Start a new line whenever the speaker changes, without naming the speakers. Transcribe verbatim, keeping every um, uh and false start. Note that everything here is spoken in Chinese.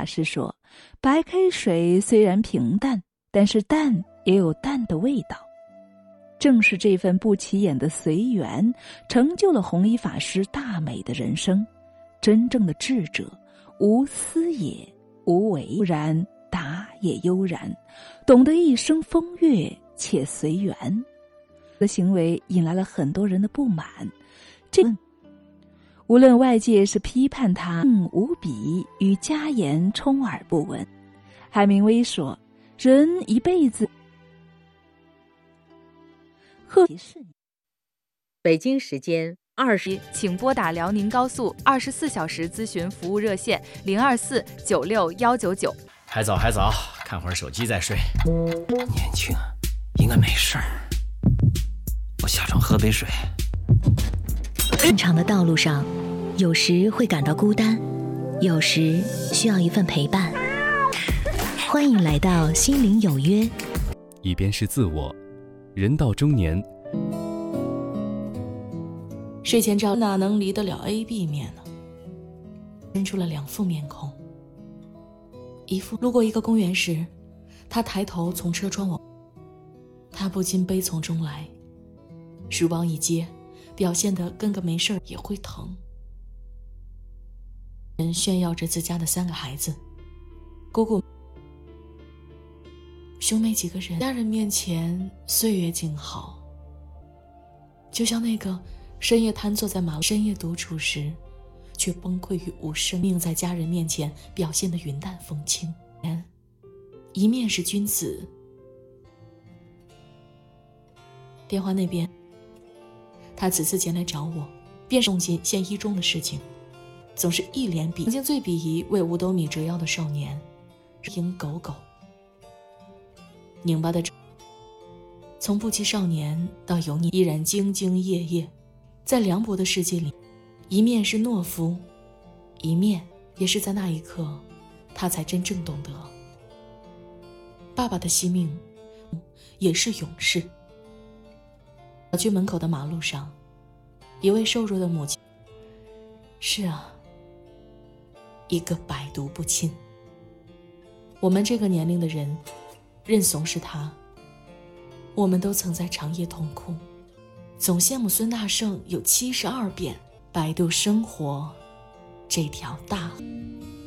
师说，白开水虽然平淡，但是淡也有淡的味道。正是这份不起眼的随缘，成就了弘一法师大美的人生。真正的智者，无私也，无为然，达也悠然，懂得一生风月且随缘。的行为引来了很多人的不满，这无论外界是批判他无比与佳言充耳不闻。海明威说，人一辈子
北京时间二十，
请拨打辽宁高速二十四小时咨询服务热线零二四九六幺九九。
还早还早，看会儿手机再睡。年轻，应该没事儿。我下床喝杯水。
漫长的道路上，有时会感到孤单，有时需要一份陪伴。欢迎来到心灵有约。
一边是自我，人到中年。
睡前照哪能离得了 A B 面呢？伸出了两副面孔，一副路过一个公园时，他抬头从车窗往，他不禁悲从中来，书包一接，表现得跟个没事也会疼。人炫耀着自家的三个孩子，姑姑兄妹几个人，家人面前岁月静好，就像那个深夜瘫坐在马路深夜独处时却崩溃于无生命，在家人面前表现得云淡风轻。一面是君子，电话那边他此次前来找我，便是送进县一中的事情，总是一脸鄙曾经最鄙夷为五斗米折腰的少年，鹰狗狗拧巴的，从不羁少年到油腻，依然兢兢业业。在凉薄的世界里，一面是懦夫，一面也是在那一刻他才真正懂得爸爸的惜命也是勇士。小区门口的马路上，一位瘦弱的母亲，是啊，一个百毒不侵。我们这个年龄的人认怂是他，我们都曾在长夜痛哭，总羡慕孙大圣有七十二变，百度生活这条大河。